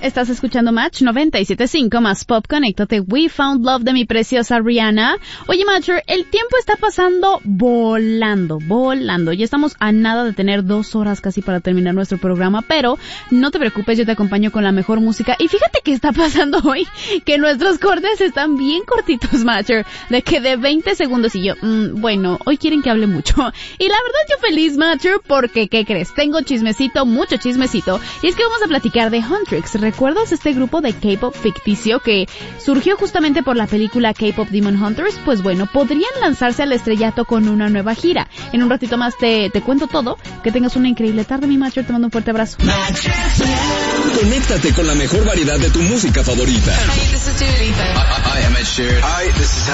Estás escuchando Match 97.5 más Pop. Conéctate. We Found Love de mi preciosa Rihanna. Oye, Matcher, el tiempo está pasando volando. Ya estamos a nada de tener 2 horas casi para terminar nuestro programa, pero no te preocupes, yo te acompaño con la mejor música. Y fíjate qué está pasando hoy, que nuestros cortes están bien cortitos, Matcher, de que de 20 segundos y yo, bueno, hoy quieren que hable mucho. Y la verdad yo feliz, Matcher, porque, ¿qué crees? Tengo chismecito, mucho chismecito. Y es que vamos a platicar de Huntrix. ¿Recuerdas este grupo de K-pop ficticio que surgió justamente por la película K-pop Demon Hunters? Pues bueno, podrían lanzarse al estrellato con una nueva gira. En un ratito más te cuento todo. Que tengas una increíble tarde, mi Matcher. Te mando un fuerte abrazo. Conéctate con la mejor variedad de tu música favorita. Hey, this is Dua Lipa. I am Ed Sheeran. Hi, this is